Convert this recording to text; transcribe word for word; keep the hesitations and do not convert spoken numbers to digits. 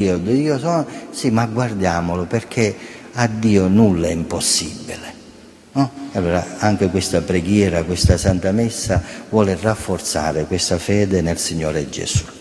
Dio, Dio sono, sì, ma guardiamolo, perché a Dio nulla è impossibile, no? Allora anche questa preghiera, questa Santa Messa vuole rafforzare questa fede nel Signore Gesù.